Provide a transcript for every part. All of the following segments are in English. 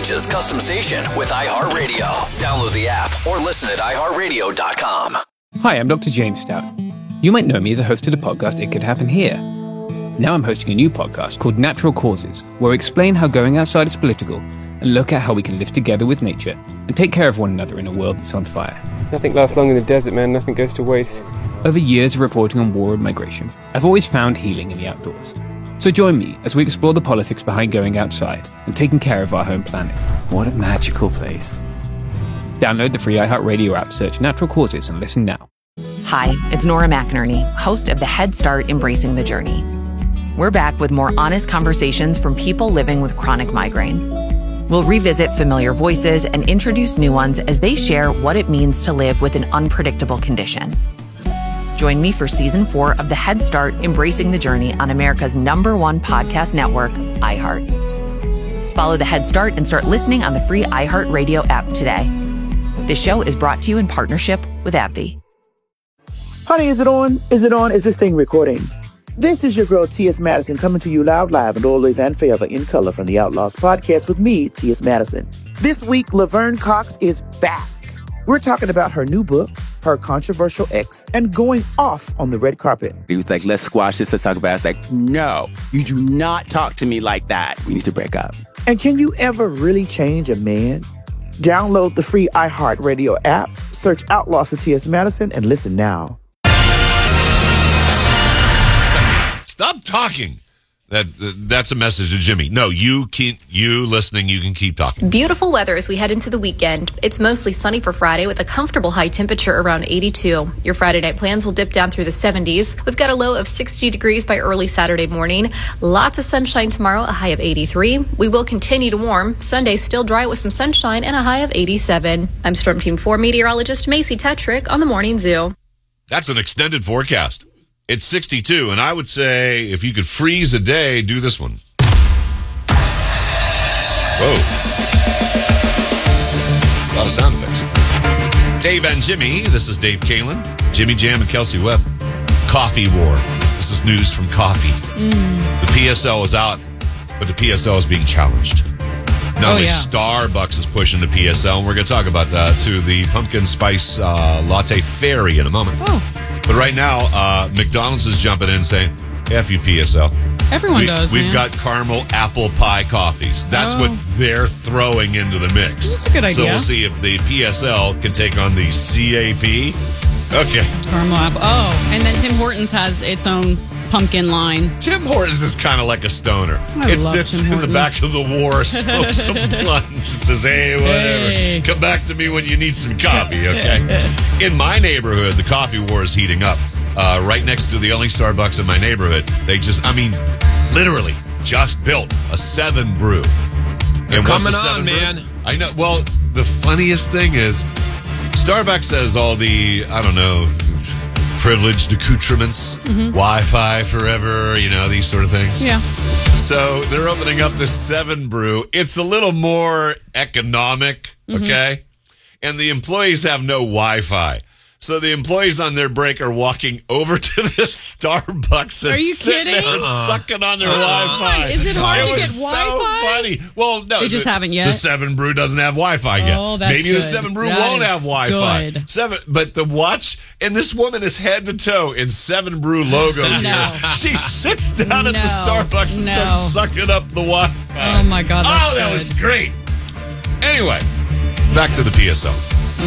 Reach's custom station with iHeartRadio. Download the app or listen at iHeartRadio.com. Hi, I'm Dr. James Stout. You might know me as a host of the podcast It Could Happen Here. Now I'm hosting a new podcast called Natural Causes, where we explain how going outside is political and look at how we can live together with nature and take care of one another in a world that's on fire. Nothing lasts long in the desert, man. Nothing goes to waste. Over years of reporting on war and migration, I've always found healing in the outdoors. So join me as we explore the politics behind going outside and taking care of our home planet. What a magical place. Download the free iHeartRadio app, search Natural Causes, and listen now. Hi, it's Nora McInerney, host of the Head Start Embracing the Journey. We're back with more honest conversations from people living with chronic migraine. We'll revisit familiar voices and introduce new ones as they share what it means to live with an unpredictable condition. Join me for Season 4 of the Head Start Embracing the Journey on America's #1 podcast network, iHeart. Follow the Head Start and start listening on the free iHeartRadio app today. This show is brought to you in partnership with AbbVie. Honey, is it on? Is it on? Is this thing recording? This is your girl, T.S. Madison, coming to you loud, live, and always and forever in color from the Outlaws podcast with me, T.S. Madison. This week, Laverne Cox is back. We're talking about her new book, her controversial ex, and going off on the red carpet. He was like, let's squash this, let's talk about it. I was like, no, you do not talk to me like that. We need to break up. And can you ever really change a man? Download the free iHeartRadio app, search Outlaws with T.S. Madison, and listen now. Stop talking. That's a message to Jimmy. No, you listening, you can keep talking. Beautiful weather as we head into the weekend. It's mostly sunny for Friday with a comfortable high temperature around 82. Your Friday night plans will dip down through the 70s. We've got a low of 60 degrees by early Saturday morning. Lots of sunshine tomorrow, a high of 83. We will continue to warm. Sunday still dry with some sunshine and a high of 87. I'm Storm Team 4 meteorologist Macy Tetrick on the Morning Zoo. That's an extended forecast. It's 62, and I would say if you could freeze a day, do this one. Whoa. A lot of sound effects. Dave and Jimmy. This is Dave Kalin, Jimmy Jam, and Kelsey Webb. Coffee war. This is news from coffee. The PSL is out, but the PSL is being challenged. Not only Starbucks is pushing the PSL, and we're going to talk about the pumpkin spice latte fairy in a moment. But right now, McDonald's is jumping in saying, F you, PSL. Everyone does, We've got caramel apple pie coffees. That's what they're throwing into the mix. That's a good idea. So we'll see if the PSL can take on the CAP. Okay. Caramel apple. Oh, and then Tim Hortons has its own pumpkin line. Tim Hortons is kind of like a stoner. It sits in the back of the war, smokes some blunt, and just says, hey, whatever. Hey. Come back to me when you need some coffee, okay? In my neighborhood, the coffee war is heating up. Right next to the only Starbucks in my neighborhood, they literally just built a 7 brew. They're coming on, man. I know. Well, the funniest thing is, Starbucks has all the, privileged accoutrements, Wi-Fi forever, these sort of things. Yeah. So they're opening up the 7 brew. It's a little more economic, okay? And the employees have no Wi-Fi. So the employees on their break are walking over to this Starbucks and sitting there and sucking on their Wi-Fi. Is it hard to get so Wi-Fi? Funny. Well, no. They just haven't yet? The 7 brew doesn't have Wi-Fi yet. Oh, that's Maybe good. the 7 brew That won't is have Wi-Fi. good. But the watch, and this woman is head to toe in 7 brew logo gear. She sits down at the Starbucks and starts sucking up the Wi-Fi. Oh, my God, that's that good. was great. Anyway, back to the PSL.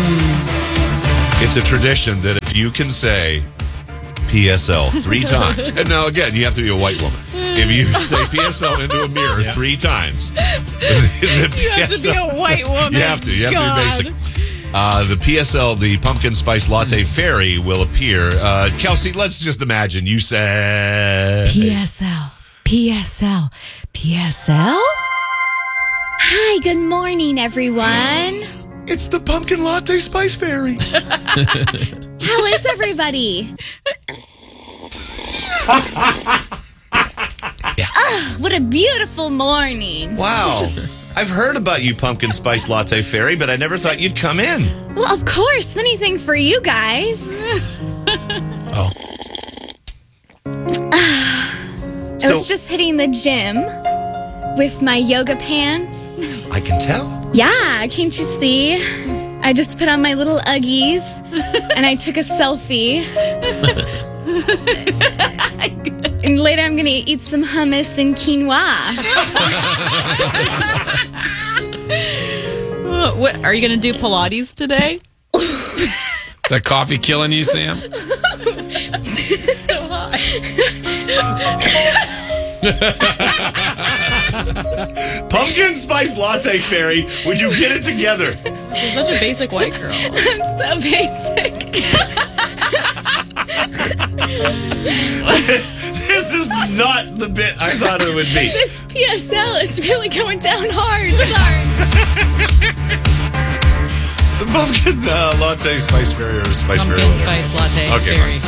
It's a tradition that if you can say PSL 3 times, and now again, you have to be a white woman. If you say PSL into a mirror 3 times, You have to be a white woman. You have to be basic. The PSL, the pumpkin spice latte fairy, will appear. Kelsey, let's just imagine you said PSL. Hi, good morning, everyone. It's the pumpkin latte spice fairy. How is everybody? What a beautiful morning. Wow. I've heard about you, pumpkin spice latte fairy, but I never thought you'd come in. Well, of course, anything for you guys. Oh. I was just hitting the gym with my yoga pants I can tell. Yeah, can't you see? I just put on my little Uggies and I took a selfie. And later I'm going to eat some hummus and quinoa. What, are you going to do Pilates today? Is that coffee killing you, Sam? So hot. Pumpkin spice latte fairy. Would you get it together? You're such a basic white girl. I'm so basic. This is not the bit I thought it would be. This PSL is really going down hard. Sorry. The pumpkin latte spice fairy or spice fairy. Pumpkin spice latte. Okay. Fairy.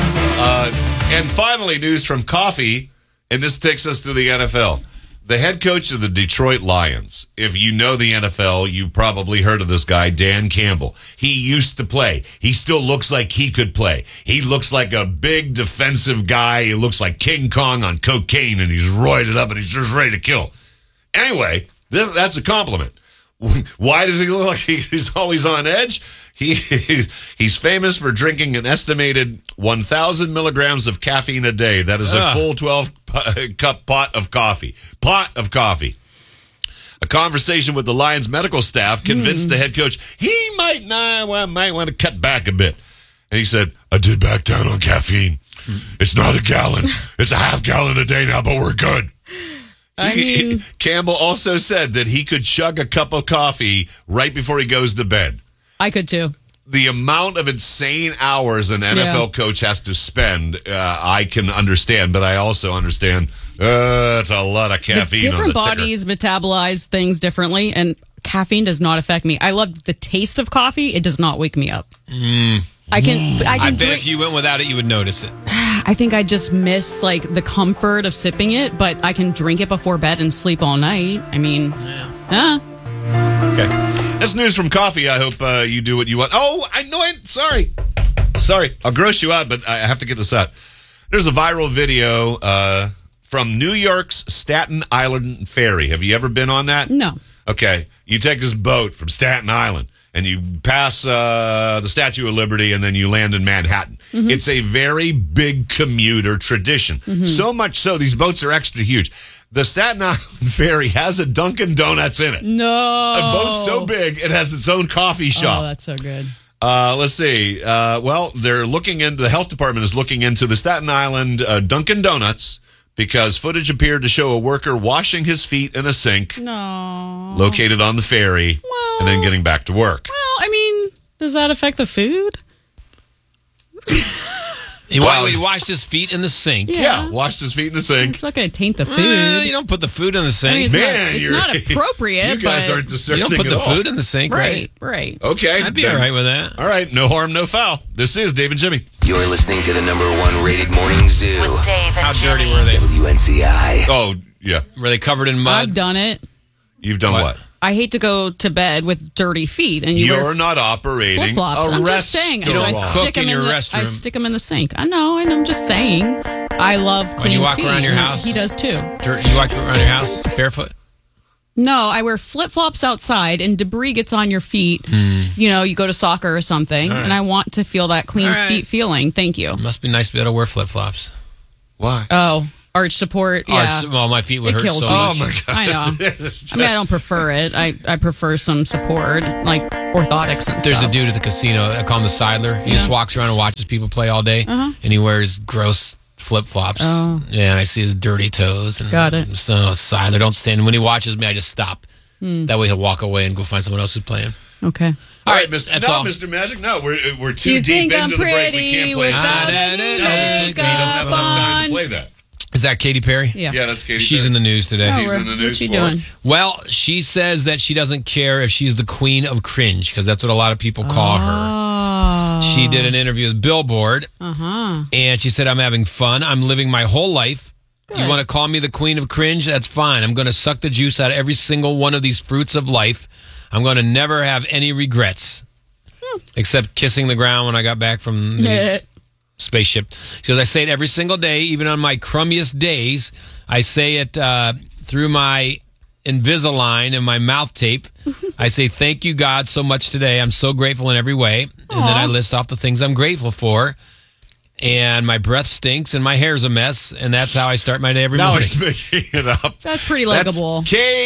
And finally, news from coffee, and this takes us to the NFL. The head coach of the Detroit Lions. If you know the NFL, you've probably heard of this guy, Dan Campbell. He used to play. He still looks like he could play. He looks like a big defensive guy. He looks like King Kong on cocaine, and he's roided up, and he's just ready to kill. Anyway, that's a compliment. Why does he look like he's always on edge? He's famous for drinking an estimated 1,000 milligrams of caffeine a day. That is a full 12-cup pot of coffee. A conversation with the Lions medical staff convinced the head coach he might want to cut back a bit. And he said, I did back down on caffeine. It's not a gallon. It's a half gallon a day now, but we're good. Campbell also said that he could chug a cup of coffee right before he goes to bed. I could too. The amount of insane hours an NFL coach has to spend, I can understand, but I also understand it's a lot of caffeine. Different bodies metabolize things differently, and caffeine does not affect me. I love the taste of coffee. It does not wake me up. I bet if you went without it, you would notice it. I think I just miss the comfort of sipping it, but I can drink it before bed and sleep all night. I mean, Okay. That's news from coffee. I hope you do what you want. Oh, I know it. Sorry. I'll gross you out, but I have to get this out. There's a viral video from New York's Staten Island Ferry. Have you ever been on that? No. Okay. You take this boat from Staten Island, and you pass the Statue of Liberty, and then you land in Manhattan. Mm-hmm. It's a very big commuter tradition. Mm-hmm. So much so, these boats are extra huge. The Staten Island Ferry has a Dunkin' Donuts in it. No. A boat so big, it has its own coffee shop. Oh, that's so good. Let's see. They're looking into, the health department is looking into the Staten Island Dunkin' Donuts because footage appeared to show a worker washing his feet in a sink located on the ferry and then getting back to work. Well, I mean, does that affect the food? He washed his feet in the sink. Yeah, washed his feet in the sink. It's not going to taint the food. You don't put the food in the sink. I mean, it's not appropriate. You guys aren't discerning. You don't put the food in the sink, right? Right. Okay. I'd be all right with that. All right. No harm, no foul. This is Dave and Jimmy. You're listening to the #1 rated morning zoo. With Dave and How Jimmy. dirty were they? WNCI. Oh, yeah. Were they covered in mud? I've done it. You've done what? I hate to go to bed with dirty feet, and you're not operating flip-flops. I'm just saying. You don't cook in your restroom. I stick them in the sink. I know. I'm just saying. I love clean feet. When you walk around your house? He does too. You walk around your house barefoot? No, I wear flip-flops outside, and debris gets on your feet. You know, you go to soccer or something, and I want to feel that clean feet feeling. Thank you. It must be nice to be able to wear flip-flops. Why? Oh. Arch support, yeah. Well, my feet would hurt so much. Oh, my God. I know. I mean, I don't prefer it. I prefer some support, like orthotics and There's stuff. a dude at the casino, I call him the Sidler. He just walks around and watches people play all day, and he wears gross flip-flops. Oh. Yeah, and I see his dirty toes. And Got it. So, Sidler, don't stand. When he watches me, I just stop. That way he'll walk away and go find someone else who's playing. Okay. All right, Mr. Magic. No, we're too deep into the break. We can't play that. We don't have enough time to play that. Is that Katy Perry? Yeah, that's Katy She's Perry. in the news today. She's in the news. What's she doing? Well, she says that she doesn't care if she's the queen of cringe, because that's what a lot of people call her. She did an interview with Billboard, and she said, I'm having fun. I'm living my whole life. Good. You want to call me the queen of cringe? That's fine. I'm going to suck the juice out of every single one of these fruits of life. I'm going to never have any regrets, except kissing the ground when I got back from the spaceship. She goes, I say it every single day, even on my crummiest days. I say it through my Invisalign and my mouth tape. I say, thank you, God, so much today. I'm so grateful in every way. And then I list off the things I'm grateful for. And my breath stinks and my hair's a mess. And that's how I start my day every morning. Now he's making it up. That's pretty likable. That's